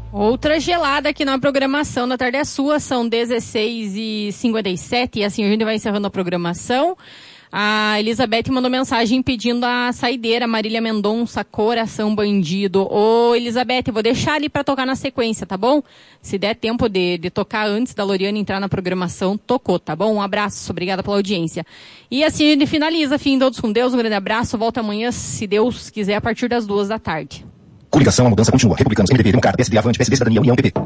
Outra gelada aqui na programação da Tarde é Sua, são 16h57 e assim a gente vai encerrando a programação. A Elizabeth mandou mensagem pedindo a saideira Marília Mendonça, Coração Bandido. Ô Elizabeth, eu vou deixar ali pra tocar na sequência, tá bom? Se der tempo de tocar antes da Loriane entrar na programação, tocou, tá bom? Um abraço, obrigada pela audiência. E assim a gente finaliza, fim, todos com Deus, um grande abraço, volta amanhã, se Deus quiser, a partir das 2h. Coligação, a mudança continua. Republicanos, MDB, Democrata, PSD, Avante, PSD, Cidadania, União, PP.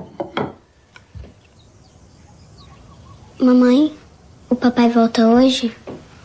Mamãe, o papai volta hoje?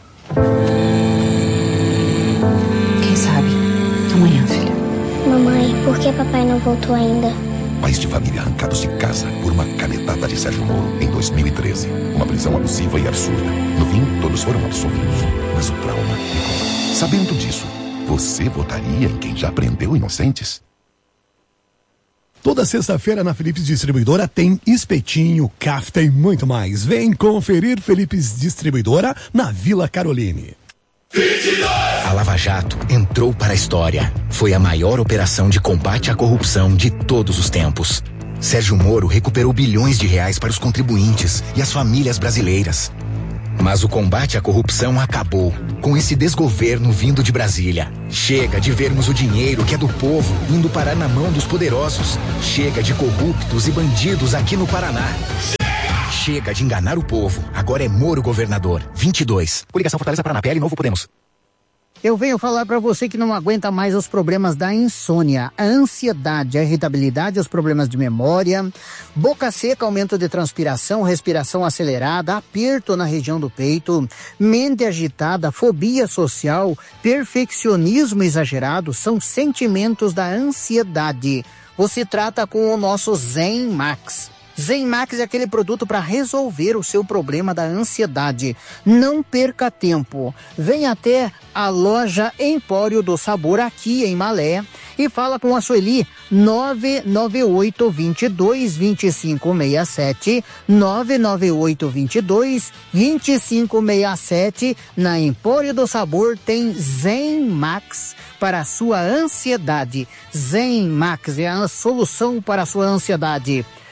Quem sabe? Amanhã, filha. Mamãe, por que papai não voltou ainda? Pais de família arrancados de casa por uma canetada de Sérgio Moro em 2013. Uma prisão abusiva e absurda. No fim, todos foram absolvidos. Mas o trauma ficou. Sabendo disso, você votaria em quem já prendeu inocentes? Toda sexta-feira na Philips Distribuidora tem espetinho, cafta e muito mais. Vem conferir Philips Distribuidora na Vila Caroline. 22! A Lava Jato entrou para a história. Foi a maior operação de combate à corrupção de todos os tempos. Sérgio Moro recuperou bilhões de reais para os contribuintes e as famílias brasileiras. Mas o combate à corrupção acabou com esse desgoverno vindo de Brasília. Chega de vermos o dinheiro que é do povo indo parar na mão dos poderosos. Chega de corruptos e bandidos aqui no Paraná. Chega de enganar o povo. Agora é Moro governador. 22. Coligação Fortaleza, Paraná, PL Novo Podemos. Eu venho falar para você que não aguenta mais os problemas da insônia, a ansiedade, a irritabilidade, os problemas de memória, boca seca, aumento de transpiração, respiração acelerada, aperto na região do peito, mente agitada, fobia social, perfeccionismo exagerado, são sentimentos da ansiedade. Você trata com o nosso Zen Max. Zen Max é aquele produto para resolver o seu problema da ansiedade. Não perca tempo. Venha até a loja Empório do Sabor aqui em Malé e fala com a Sueli 998-22-2567, 998-22-2567. Na Empório do Sabor tem Zen Max para a sua ansiedade. Zen Max é a solução para a sua ansiedade.